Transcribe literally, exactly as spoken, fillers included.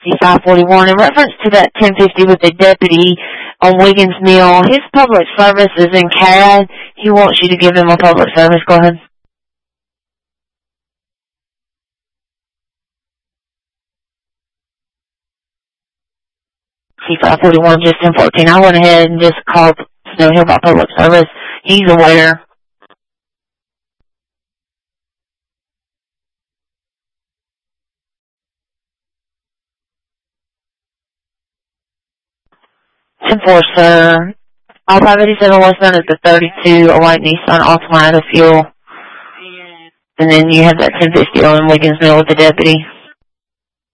five forty-one, in reference to that ten fifty with the deputy on Wiggins Mill, his public service is in C A D. He wants you to give him a public service. Go ahead. C five forty-one, just ten fourteen. I went ahead and just called Snow Hill about public service. He's aware. ten four, sir. All five eighty-seven westbound is the thirty-two, a white Nissan Altima out of fuel. And then you have that ten fifty on Wiggins Mill with the deputy.